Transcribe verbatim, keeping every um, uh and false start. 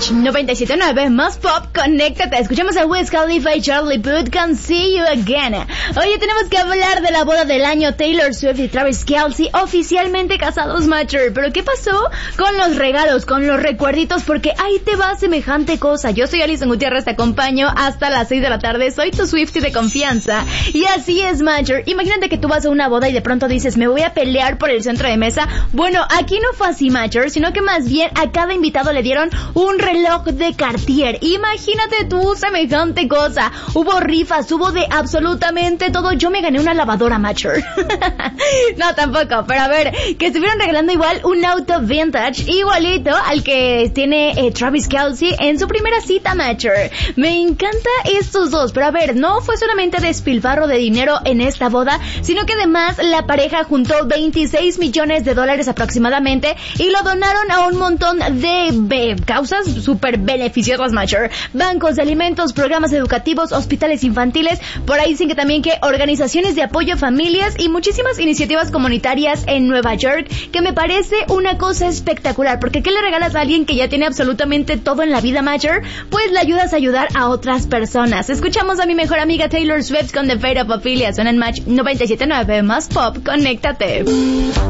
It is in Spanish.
Match noventa y siete punto nueve más pop, conéctate. Escuchamos a Wiz Khalifa y Charlie Puth con See You Again. Oye, tenemos que hablar de la boda del año. Taylor Swift y Travis Kelce oficialmente casados, Matcher. Pero ¿qué pasó con los regalos, con los recuerditos? Porque ahí te va semejante cosa. Yo soy Alison Gutiérrez, te acompaño hasta las seis de la tarde. Soy tu Swiftie de confianza. Y así es, Matcher. Imagínate que tú vas a una boda y de pronto dices, me voy a pelear por el centro de mesa. Bueno, aquí no fue así, Matcher, sino que más bien a cada invitado le dieron un reloj de Cartier. Imagínate tú semejante cosa. Hubo rifas, hubo de absolutamente todo. Yo me gané una lavadora, Matcher. No, tampoco, pero a ver, que estuvieron regalando igual un auto vintage igualito al que tiene eh, Travis Kelce en su primera cita, Matcher. Me encanta estos dos, pero a ver, no fue solamente despilfarro de dinero en esta boda, sino que además la pareja juntó veintiséis millones de dólares aproximadamente y lo donaron a un montón de be- causas súper beneficiosas, Matcher. Bancos de alimentos, programas educativos, hospitales infantiles, por ahí dicen que también que organizaciones de apoyo a familias y muchísimas iniciativas comunitarias en Nueva York, que me parece una cosa espectacular, porque ¿qué le regalas a alguien que ya tiene absolutamente todo en la vida, Matcher? Pues le ayudas a ayudar a otras personas. Escuchamos a mi mejor amiga Taylor Swift con The Fate of Ophelia. Suena en Match noventa y siete punto nueve más pop, conéctate.